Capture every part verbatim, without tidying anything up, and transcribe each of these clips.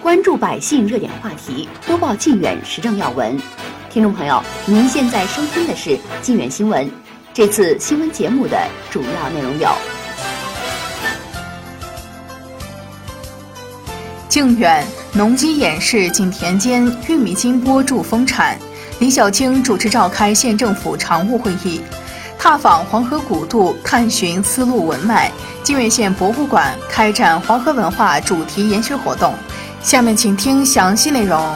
关注百姓热点话题，播报晋远时政要闻。听众朋友，您现在收听的是晋远新闻。这次新闻节目的主要内容有： 靖远农机演示景田间玉米金播助丰产，李小青主持召开县政府常务会议，踏访黄河古渡，探寻丝路文脉。靖远县博物馆开展黄河文化主题研学活动。下面请听详细内容。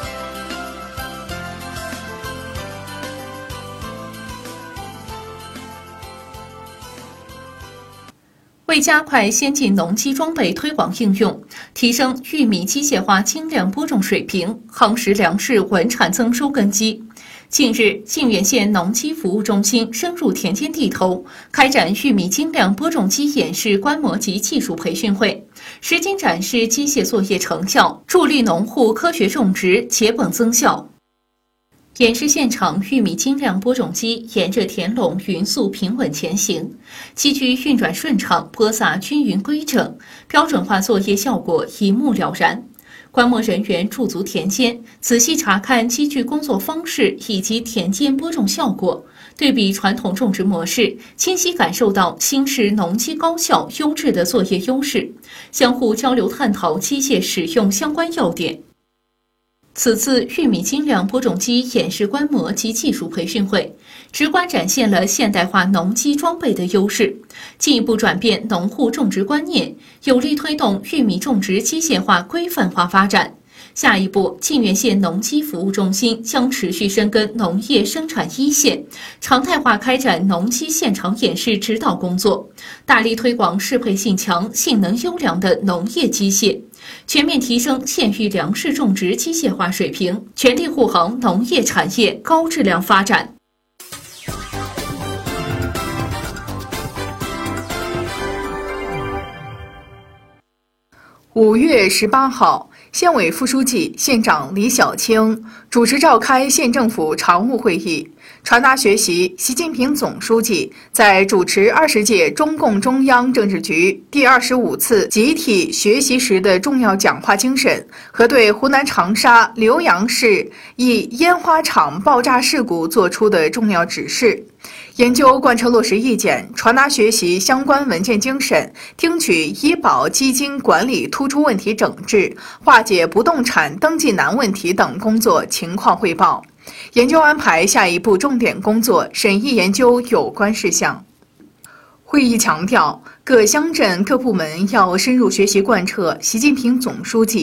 为加快先进农机装备推广应用，提升玉米机械化精良播种水平，夯实粮食稳产增收根基，近日，靖远县农机服务中心深入田间地头，开展玉米精良播种机演示观摩及技术培训会，实景展示机械作业成效，助力农户科学种植，结本增效。演示现场，玉米精良播种机沿着田垄匀速平稳前行，机具运转顺畅，播撒均匀规整，标准化作业效果一目了然。观摩人员驻足田间，仔细查看机具工作方式以及田间播种效果，对比传统种植模式，清晰感受到新式农机高效优质的作业优势，相互交流探讨机械使用相关要点。此次玉米精良播种机演示观摩及技术培训会，直观展现了现代化农机装备的优势，进一步转变农户种植观念，有力推动玉米种植机械化规范化发展。下一步，靖远县农机服务中心将持续深耕农业生产一线，常态化开展农机现场演示指导工作，大力推广适配性强、性能优良的农业机械，全面提升县域粮食种植机械化水平，全力护航农业产业高质量发展。五月十八号，县委副书记、县长李小青主持召开县政府常务会议，传达学习习近平总书记在主持二十届中共中央政治局第二十五次集体学习时的重要讲话精神和对湖南长沙浏阳市一烟花厂爆炸事故作出的重要指示。研究贯彻落实意见，传达学习相关文件精神，听取医保基金管理突出问题整治、化解不动产登记难问题等工作情况汇报，研究安排下一步重点工作，审议研究有关事项。会议强调，各乡镇各部门要深入学习贯彻习近平总书记